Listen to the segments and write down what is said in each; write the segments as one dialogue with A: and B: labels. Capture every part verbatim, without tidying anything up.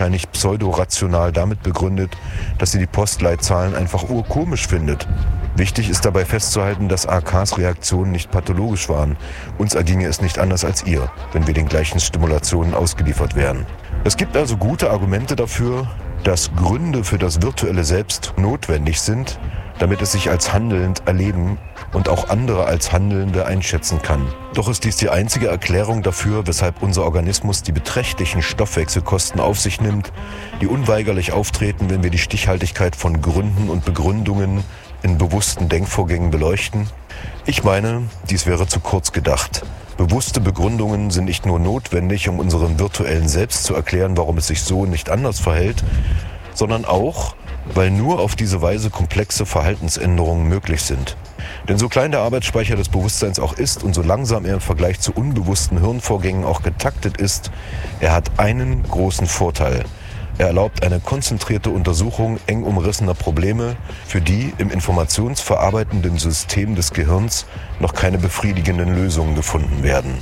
A: wahrscheinlich pseudorational damit begründet, dass sie die Postleitzahlen einfach urkomisch findet. Wichtig ist dabei festzuhalten, dass A Ks Reaktionen nicht pathologisch waren. Uns erginge es nicht anders als ihr, wenn wir den gleichen Stimulationen ausgeliefert wären. Es gibt also gute Argumente dafür, dass Gründe für das virtuelle Selbst notwendig sind, damit es sich als handelnd erleben und auch andere als Handelnde einschätzen kann. Doch ist dies die einzige Erklärung dafür, weshalb unser Organismus die beträchtlichen Stoffwechselkosten auf sich nimmt, die unweigerlich auftreten, wenn wir die Stichhaltigkeit von Gründen und Begründungen in bewussten Denkvorgängen beleuchten? Ich meine, dies wäre zu kurz gedacht. Bewusste Begründungen sind nicht nur notwendig, um unserem virtuellen Selbst zu erklären, warum es sich so und nicht anders verhält, sondern auch, weil nur auf diese Weise komplexe Verhaltensänderungen möglich sind. Denn so klein der Arbeitsspeicher des Bewusstseins auch ist und so langsam er im Vergleich zu unbewussten Hirnvorgängen auch getaktet ist, er hat einen großen Vorteil. Er erlaubt eine konzentrierte Untersuchung eng umrissener Probleme, für die im informationsverarbeitenden System des Gehirns noch keine befriedigenden Lösungen gefunden werden.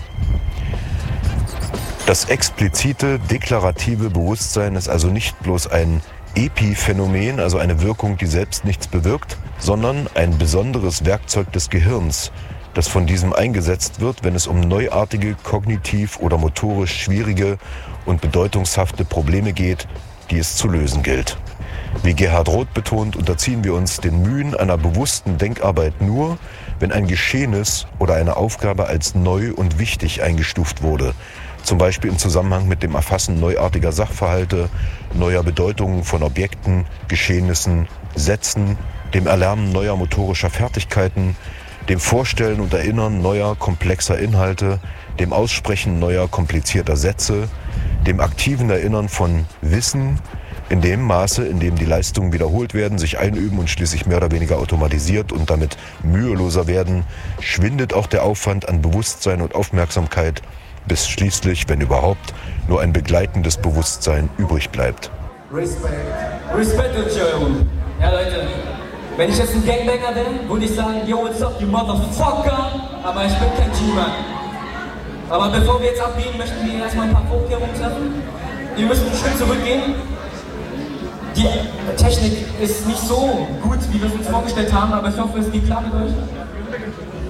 A: Das explizite, deklarative Bewusstsein ist also nicht bloß ein Epiphänomen, also eine Wirkung, die selbst nichts bewirkt, sondern ein besonderes Werkzeug des Gehirns, das von diesem eingesetzt wird, wenn es um neuartige, kognitiv oder motorisch schwierige und bedeutungshafte Probleme geht, die es zu lösen gilt. Wie Gerhard Roth betont, unterziehen wir uns den Mühen einer bewussten Denkarbeit nur, wenn ein Geschehnis oder eine Aufgabe als neu und wichtig eingestuft wurde, zum Beispiel im Zusammenhang mit dem Erfassen neuartiger Sachverhalte, neuer Bedeutungen von Objekten, Geschehnissen, Sätzen, dem Erlernen neuer motorischer Fertigkeiten, dem Vorstellen und Erinnern neuer, komplexer Inhalte, dem Aussprechen neuer, komplizierter Sätze, dem aktiven Erinnern von Wissen, in dem Maße, in dem die Leistungen wiederholt werden, sich einüben und schließlich mehr oder weniger automatisiert und damit müheloser werden, schwindet auch der Aufwand an Bewusstsein und Aufmerksamkeit, bis schließlich, wenn überhaupt, nur ein begleitendes Bewusstsein übrig bleibt.
B: Respekt. Respekt und Entschuldigung. Ja, Leute, wenn ich jetzt ein Gangbanger wäre, würde ich sagen, yo, what's up, you motherfucker? Aber ich bin kein G-Man. Aber bevor wir jetzt abgehen, möchten wir erstmal ein paar Vorkehrungen treffen. Wir müssen einen Schritt zurückgehen. Die Technik ist nicht so gut, wie wir es uns vorgestellt haben, aber ich hoffe, es geht klar mit euch.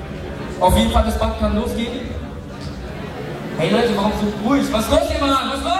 B: Auf jeden Fall, das Band kann losgehen. Hey Leute, warum so ruhig? Was los hier, Mann? Was los?